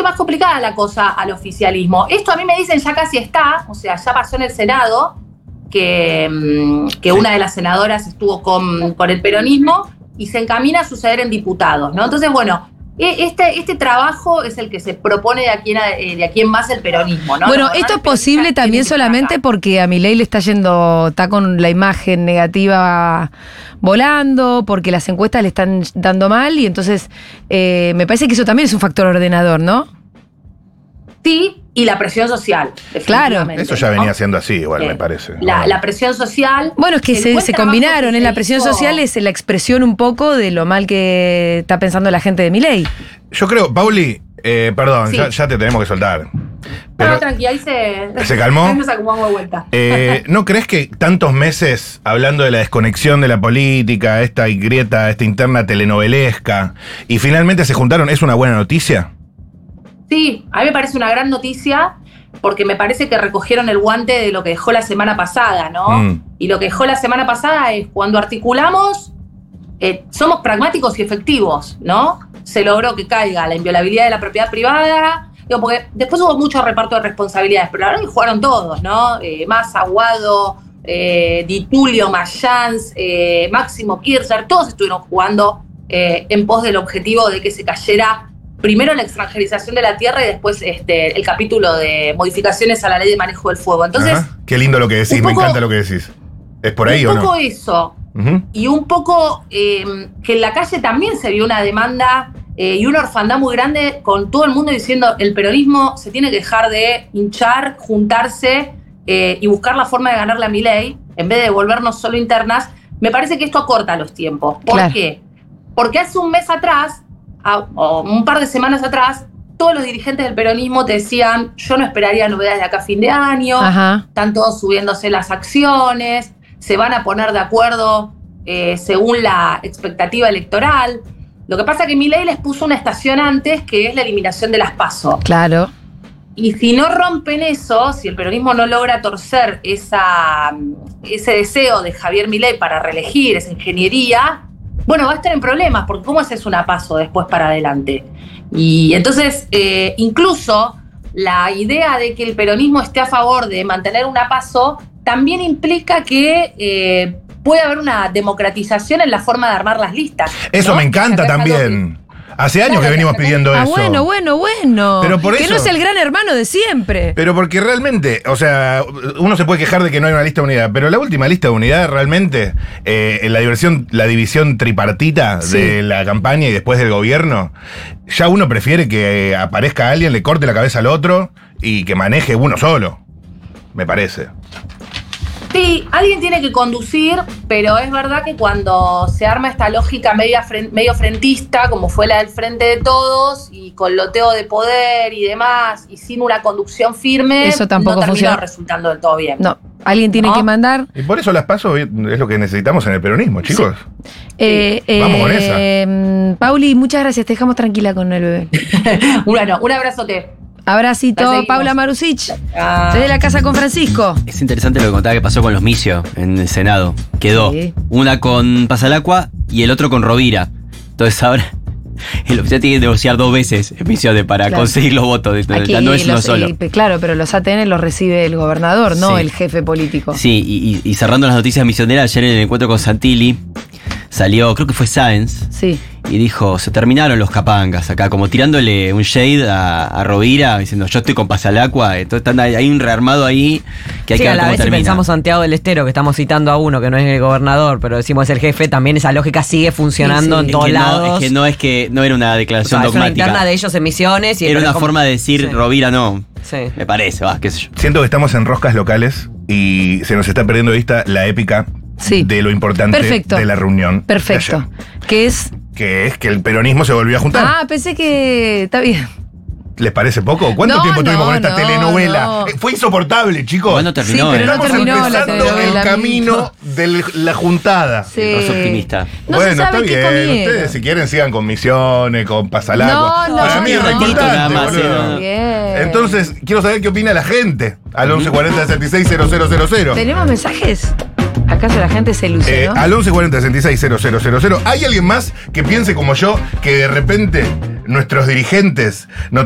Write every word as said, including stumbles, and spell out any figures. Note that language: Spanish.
más complicada la cosa al oficialismo. Esto a mí me dicen ya casi está, o sea, ya pasó en el Senado, que, que sí. Una de las senadoras estuvo con, con el peronismo y se encamina a suceder en diputados, ¿no? Entonces, bueno, este, este trabajo es el que se propone de aquí en, de aquí en más el peronismo, ¿no? Bueno, esto es posible también solamente porque a Milei le está yendo, está con la imagen negativa volando, porque las encuestas le están dando mal y entonces eh, me parece que eso también es un factor ordenador, ¿no? Sí, y la presión social. Claro. Eso ya venía ¿no? siendo así, igual, eh, me parece. La, la presión social. Bueno, es que se, se combinaron, en ¿eh? La presión hizo... social es la expresión un poco de lo mal que está pensando la gente de Milei. Yo creo, Pauli, eh, perdón, sí. ya, ya te tenemos que soltar. Pero, no, tranqui, ahí se... ¿Se calmó? Nos acomodamos de vuelta. Eh, ¿No crees que tantos meses hablando de la desconexión de la política, esta grieta, esta interna telenovelesca, y finalmente se juntaron, es una buena noticia? Sí, a mí me parece una gran noticia porque me parece que recogieron el guante de lo que dejó la semana pasada, ¿no? Mm. Y lo que dejó la semana pasada es cuando articulamos, eh, somos pragmáticos y efectivos, ¿no? Se logró que caiga la inviolabilidad de la propiedad privada, digo, porque después hubo mucho reparto de responsabilidades, pero la verdad que jugaron todos, ¿no? Eh, Massa, Aguado, eh, Di Tulio, Mayans, eh, Máximo Kirchner, todos estuvieron jugando eh, en pos del objetivo de que se cayera primero la extranjerización de la tierra y después este, el capítulo de modificaciones a la ley de manejo del fuego. Entonces, ajá. Qué lindo lo que decís, poco, me encanta lo que decís. ¿Es por ahí o no? Un poco eso. Uh-huh. Y un poco eh, que en la calle también se vio una demanda eh, y una orfandad muy grande con todo el mundo diciendo el peronismo se tiene que dejar de hinchar, juntarse eh, y buscar la forma de ganarle a Milei en vez de volvernos solo internas. Me parece que esto acorta los tiempos. ¿Por claro. qué? Porque hace un mes atrás o un par de semanas atrás, todos los dirigentes del peronismo te decían, yo no esperaría novedades de acá a fin de año, ajá. Están todos subiéndose las acciones, se van a poner de acuerdo eh, según la expectativa electoral. Lo que pasa es que Milei les puso una estación antes, que es la eliminación de las PASO. Claro. Y si no rompen eso, si el peronismo no logra torcer esa, ese deseo de Javier Milei para reelegir, esa ingeniería, bueno, va a estar en problemas, porque ¿cómo haces una PASO después para adelante? Y entonces, eh, incluso la idea de que el peronismo esté a favor de mantener una PASO también implica que eh, puede haber una democratización en la forma de armar las listas. Eso, ¿no? Me encanta también. Hace años claro, que venimos pidiendo ah, eso. Ah, bueno, bueno, bueno. Pero por que eso, no es el gran hermano de siempre. Pero porque realmente, o sea, uno se puede quejar de que no hay una lista de unidad, pero la última lista de unidad realmente, eh, en la división, la división tripartita sí. de la campaña y después del gobierno, ya uno prefiere que aparezca alguien, le corte la cabeza al otro y que maneje uno solo, me parece. Sí, alguien tiene que conducir, pero es verdad que cuando se arma esta lógica media fren- medio frentista, como fue la del Frente de Todos, y con loteo de poder y demás, y sin una conducción firme, eso tampoco no terminó funciona. resultando del todo bien. No, alguien tiene ¿no? que mandar. Y por eso las PASO es lo que necesitamos en el peronismo, chicos. Sí. Eh, eh, Vamos con esa. Eh, Pauli, muchas gracias, te dejamos tranquila con el bebé. bueno, un abrazote. Abracito, Paula Marusic, ah. desde la Casa con Francisco. Es interesante lo que contaba que pasó con los Micio en el Senado. Quedó sí. una con Pasalacqua y el otro con Rovira. Entonces ahora el oficial tiene que negociar dos veces Micio para claro. conseguir los votos. Aquí no es los, uno solo. Y, claro, pero los A T N los recibe el gobernador, no sí. el jefe político. Sí, y, y, y cerrando las noticias misioneras, ayer en el encuentro con Santilli salió, creo que fue Sáenz. Sí. Y dijo, se terminaron los capangas acá, como tirándole un shade a, a Rovira, diciendo, yo estoy con Pasalacqua. Entonces hay un rearmado ahí que hay sí, que ver a la cómo vez termina. Si pensamos Santiago del Estero, que estamos citando a uno que no es el gobernador, pero decimos es el jefe, también esa lógica sigue funcionando sí, sí. en todos es lados. No, es que no es que no era una declaración o sea, dogmática. Es una interna de ellos en Misiones. Y era una como, forma de decir, sí. Rovira no. Sí. Me parece, va, qué sé yo. Siento que estamos en roscas locales y se nos está perdiendo de vista la épica sí. de lo importante Perfecto. de la reunión. Perfecto. Que es... Que es que el peronismo se volvió a juntar. Ah, pensé que... Está bien. ¿Les parece poco? ¿Cuánto no, tiempo no, tuvimos con esta no, telenovela? No. Fue insoportable, chicos. Bueno, terminó, sí, pero ¿eh? no Estamos terminó empezando el camino de la juntada. Sí. Es optimista. No bueno, se sabe está bien. Qué Ustedes, si quieren, sigan con Misiones, con Pasalacqua. No, no, Para mí es re importante, boludo. Entonces, quiero saber qué opina la gente. Al once cuarenta sesenta y seis cero cero cero cero. ¿Tenemos mensajes? ¿Acaso la gente se ilusionó? Eh, al once cuarenta sesenta y seis cero cero cero cero. ¿Hay alguien más que piense como yo que de repente nuestros dirigentes no